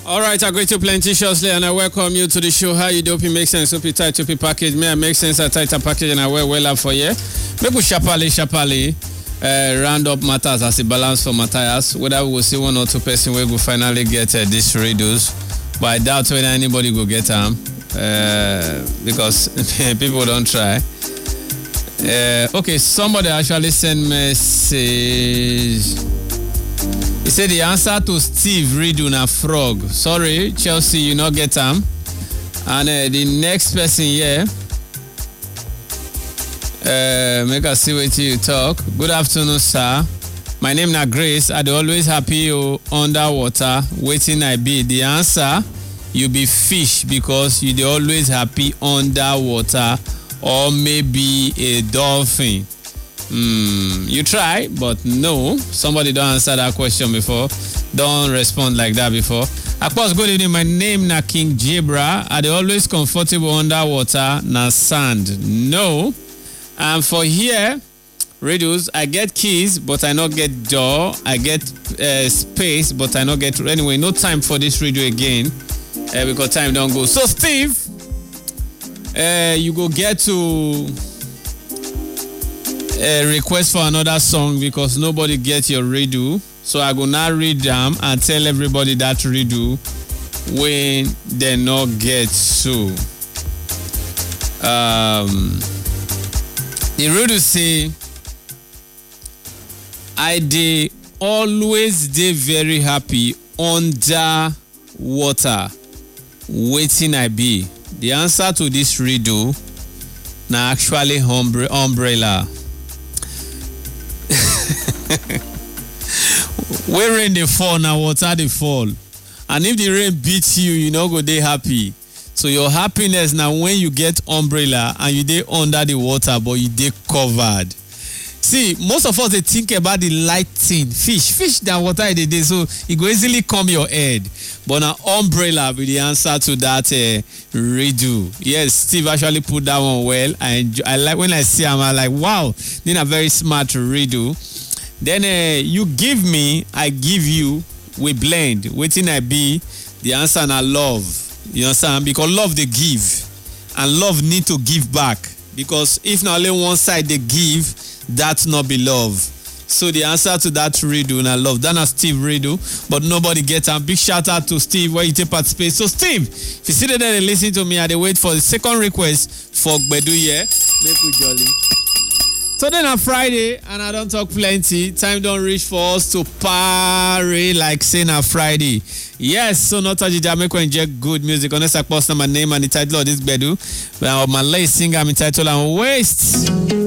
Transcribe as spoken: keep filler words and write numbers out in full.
All right, I greet you plenteously and I welcome you to the show. How you doing? Make sense. Hope you tight to package. Me, I make sense. I tight a package and I wear well up for you. Maybe shapali shapali uh, round up matters as a balance for Matthias. Whether we will see one or two person we will finally get uh, this redos, but I doubt whether anybody will get them uh, because people don't try. Uh, okay, somebody actually sent message. He said the answer to Steve redo na frog. Sorry, Chelsea, you not get them. And uh, the next person here, uh, make us see what you talk. Good afternoon, sir. My name na Grace. I always happy you underwater. Waiting I be. The answer, you be fish because you always happy underwater, or maybe a dolphin. Mm, you try, but no. Somebody don't answer that question before. Don't respond like that before. Of course, good evening. My name na King Jebra. Are they always comfortable underwater? Na sand. No. And for here, riddles, I get keys, but I not get door. I get uh, space, but I not get. Anyway, no time for this riddle again uh, because time don't go. So, Steve, uh, you go get to. A request for another song because nobody get your redo, so I go now read them and tell everybody that redo when they not get so. Um, the redo say, I dey always dey very happy under water. Waiting I be. The answer to this redo na actually umbre- umbrella. When rain dey fall, now water dey fall, and if the rain beats you, you no go dey happy. So your happiness now when you get umbrella and you dey under the water, but you dey covered. See, most of us they think about the light thing, fish, fish that water they dey, so it go easily come your head. But now umbrella be the answer to that uh, redo. Yes, Steve actually put that one well. I enjoy, I like when I see him, I'm like, wow, then a very smart redo. Then uh, you give me, I give you, we blend. Waiting I be, the answer na love. You understand? Because love they give, and love need to give back. Because if not only one side they give, that not be love. So the answer to that redo na love. That na Steve redo, but nobody gets a big shout out to Steve where you take participate. So Steve, if you sit there and listen to me, I dey wait for the second request for Gbedu here. Make we jolly. So then on Friday, and I don't talk plenty, time don't reach for us to party like saying on Friday. Yes, so not touch it, make we inject good music. Unless I post my name and the title of this Gbedu. But my late singer, I'm entitled and Waste.